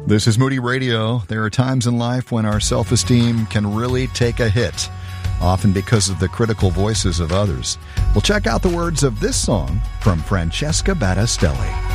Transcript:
This is Moody Radio. There are times in life when our self-esteem can really take a hit, often because of the critical voices of others. We'll check out the words of this song from Francesca Battistelli.